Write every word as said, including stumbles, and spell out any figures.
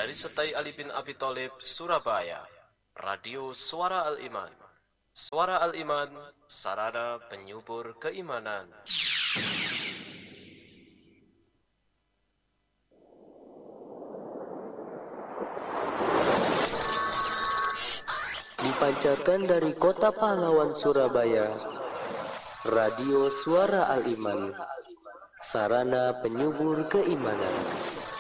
Dari Setai Ali bin Abi Thalib, Surabaya, Radio Suara Al-Iman. Suara Al-Iman, sarana penyubur keimanan. Dipancarkan dari kota pahlawan Surabaya, Radio Suara Al-Iman, sarana penyubur keimanan.